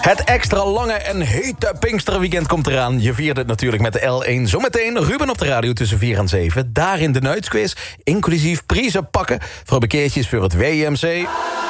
Het extra lange en hete Pinksterweekend komt eraan. Je viert het natuurlijk met de L1. Zometeen Ruben op de radio tussen 4 en 7. Daarin de Nuitsquiz, inclusief prijzen pakken voor bekeertjes voor het WMC.